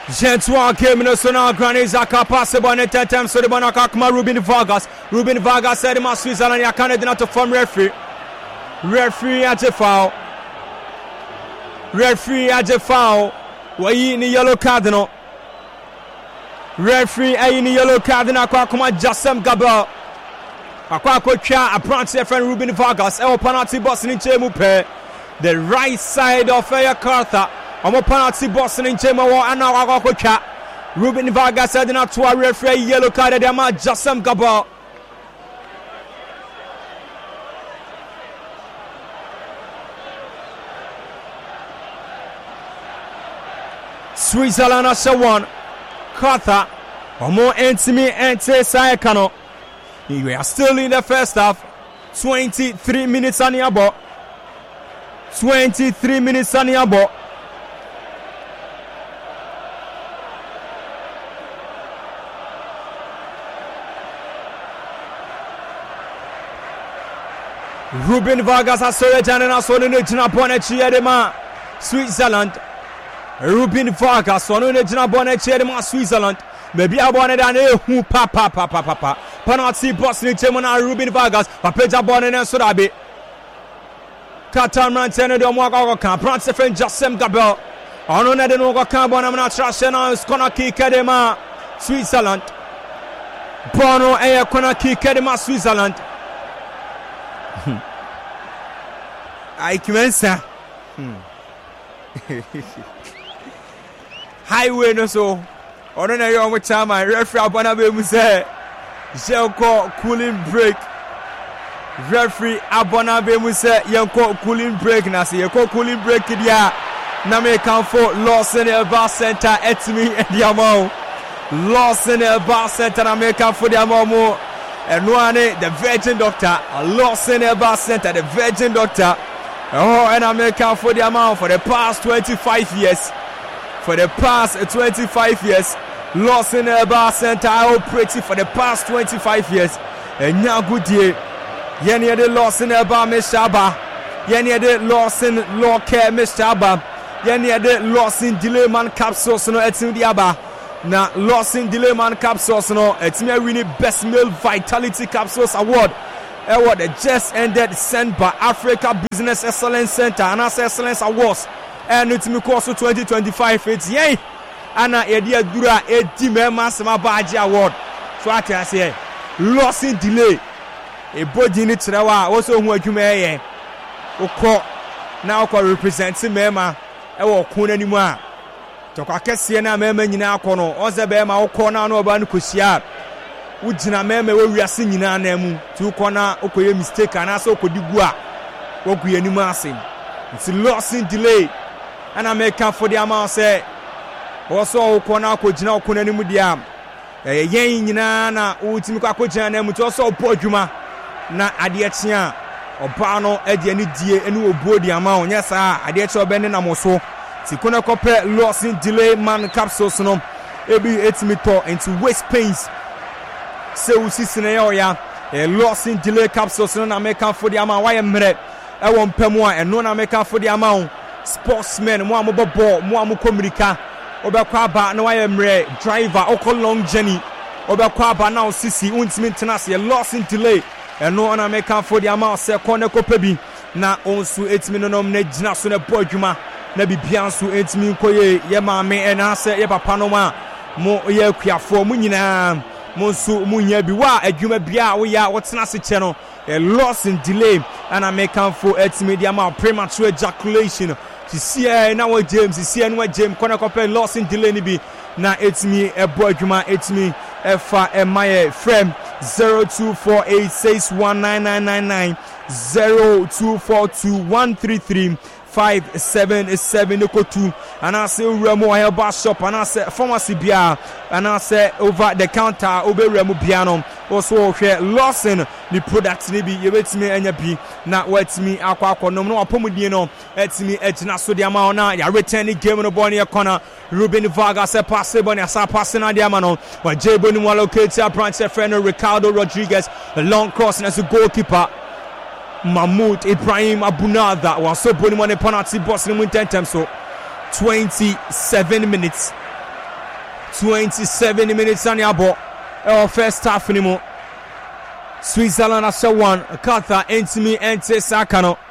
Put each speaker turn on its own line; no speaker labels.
Gentle came in so now Granny Zaka possible and 10 times so the Bonakakma Ruben Vargas said in Switzerland I can't not to form referee at a foul why in the yellow card no referee in the yellow card na kwa kuma Jasem Gabel akwa kocha a branch friend Ruben Vargas e penalty box ni chemu pe the right side of Carter Omo penalty box in Chema and now I got Ruben Vargas said not to a referee yellow card at the match Jasem Gabel. Switzerland has won. Carter Omo Entimi Ente Sayakano. We are still in the first half. 23 minutes on the ball. 23 minutes on the ball. Ruben Vargas has sorted and has won the Jina Bonnet Chiedema Switzerland. Ruben Vargas won the Jina Bonnet Chiedema Switzerland. Maybe I wanted an who papa. Penalty box in Chemona Ruben Vargas. Papeja Bonnet and Sodabi. Katamran Tenor Mwaka, Prince friend Jasem Gabel. On the Noga Carbon, I'm not trashing on Skonaki Kedema Switzerland. Bono Air Konaki Kedema Switzerland. I commence. Highway no so. On the young time, I referee Abonabe Muse. Jelko cooling break. Referee Abonabe Muse. Yanko cooling break. Nasi Yanko cooling break. Dia. Name come for Lawson Bar Center. Etimi and Yamo. Lawson Bar Center. Name come for the Yamo. And one the Virgin Doctor. Lawson Bar Center. The Virgin Doctor. Oh, and I make out for the amount for the past 25 years. For the past 25 years, Lawson Bar Center operating for the past 25 years. And now good year. Yenny the Lawson Bar Meshaba. Yenny the Lawson Law Care Meshaba. Yenny the Lawson Delayman Capsules no etim diaba. Na Lawson Delayman Capsules no etim winning Best Male Vitality Capsules Award. Award just ended sent by Africa Business Excellence Center and as Excellence Awards and it's me course 2025 it's yay ana edia dura edi mema sama baji award so I can say loss in delay e body ni trewa also hu adwuma ye ukọ na ukọ represent mema e wo kun ani mu a to kwa kese na mema nyina akọ no oze be ma ukọ na no ba no kosia ujina meme we wiase nyina na mu ti ukona okoye mistake ana so okodigu a woguye ni mu ase it's loss in delay ana make for the amount say also ukona akogina okona ni mu dia yen nyina na utimi kwa akogina na mu ti also obodwuma na ade tia oba no ade ani die eni obodi ama onya sa ade tia obene na moso ti kona kope loss in delay man capsules no ebi etimi to into waist pains. Se usisi na ya loss in delay capsules no na make for the amount why emre e won pemu a eno na make for the amount sportsmen mo amobobo mo amokomirika obekwa aba na why emre driver oko long journey obekwa aba na usisi untimi tenase loss in delay eno na make for the amount se kone kopebi na onsu etimi no nom na gina so na bodwuma na bibia nso etimi koye ye maame ena se ye papa no ma mo ye akuafo mo nyina Monsu munya biwa adwuma bia wo ya wotena se che no a loss in delay and I make for media ma premature ejaculation to see na what James see no James kona kope loss in delay ni bi na etimi ebo adwuma etimi efa my frame 0248619999 0242133577 and I say Remo Herbal Shop and I say pharmacy bia and I say over the counter obe Remo piano also share Lawson the products ni bi yebetimi anya bi na wetimi akwa no no apomudie no etimi ejina so dia ma na ya return game no ball near corner Ruben Vargas a pass ball asa pass na dia ma no wa Jebo ni locate a branch friend Ricardo Rodriguez a long cross as a goalkeeper Mahmoud Ibrahim Abunada was so putting on a penalty box in 10 times so 27 minutes 27 minutes on your ball. Our first half anymore. Switzerland has 1. Qatar enter me enter Sakano.